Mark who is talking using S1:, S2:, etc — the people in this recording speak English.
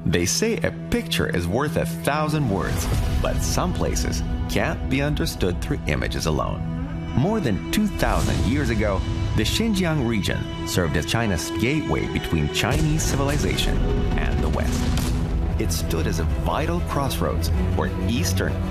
S1: They say a picture is worth 1,000 words, but some places can't be understood through images alone. More than 2,000 years ago, the Xinjiang region served as China's gateway between Chinese civilization and the West. It stood as a vital crossroads for Eastern